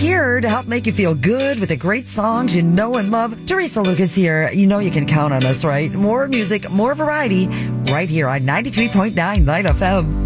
here to help make you feel good with the great songs you know and love. Teresa Lucas here. You know you can count on us, right? More music, more variety, right here on 93.9 Light FM.